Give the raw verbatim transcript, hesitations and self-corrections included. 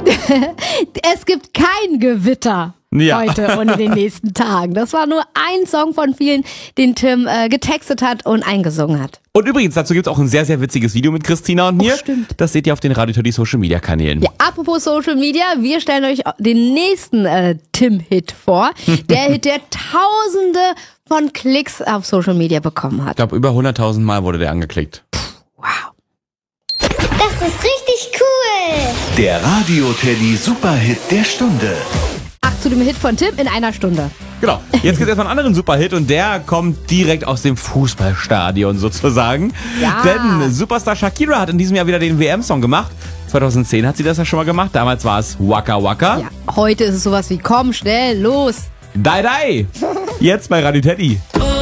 Es gibt kein Gewitter. Ja. Heute und in den nächsten Tagen. Das war nur ein Song von vielen, den Tim äh, getextet hat und eingesungen hat. Und übrigens, dazu gibt es auch ein sehr, sehr witziges Video mit Christina und mir. Oh, stimmt. Das seht ihr auf den Radio Teddy Social Media Kanälen. Ja, apropos Social Media, wir stellen euch den nächsten äh, Tim-Hit vor. Der Hit, der Tausende von Klicks auf Social Media bekommen Ich hat. glaube, über hunderttausend Mal wurde der angeklickt. Wow. Das ist richtig cool. Der Radio Teddy Superhit der Stunde. Ach, zu dem Hit von Tim in einer Stunde. Genau. Jetzt gibt es erstmal einen anderen Superhit und der kommt direkt aus dem Fußballstadion sozusagen. Ja. Denn Superstar Shakira hat in diesem Jahr wieder den W M-Song gemacht. zweitausendzehn hat sie das ja schon mal gemacht. Damals war es Waka Waka. Ja, heute ist es sowas wie komm, schnell, los. Dai Dai. Jetzt bei Radio Teddy. Oh,